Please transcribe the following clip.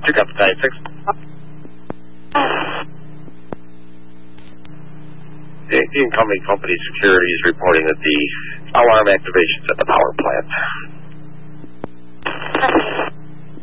Pick up 96. The incoming company security is reporting that the alarm activation's at the power plant.